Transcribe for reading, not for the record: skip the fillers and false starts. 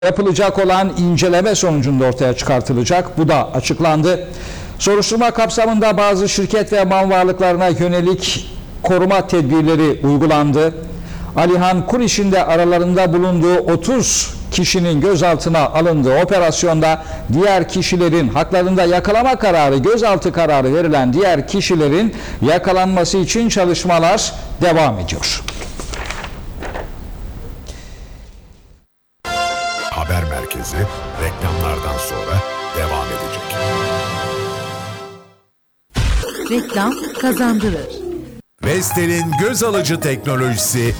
Yapılacak olan inceleme sonucunda ortaya çıkartılacak. Bu da açıklandı. Soruşturma kapsamında bazı şirket ve mal varlıklarına yönelik koruma tedbirleri uygulandı. Alihan Kuriş'in de aralarında bulunduğu 30 kişinin gözaltına alındığı operasyonda diğer kişilerin haklarında yakalama kararı, gözaltı kararı verilen diğer kişilerin yakalanması için çalışmalar devam ediyor. Haber merkezi reklamlardan sonra devam edecek. Reklam kazandırır. Vestel'in göz alıcı teknolojisi